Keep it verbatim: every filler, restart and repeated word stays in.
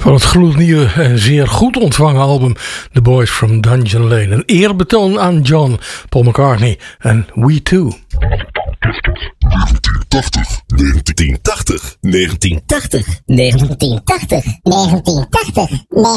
Van het gloednieuwe en zeer goed ontvangen album The Boys from Dungeon Lane. Een eerbetoon aan John, Paul McCartney en We Too. negentien tachtig, negentien tachtig, negentien tachtig, negentien tachtig, negentien tachtig, negentien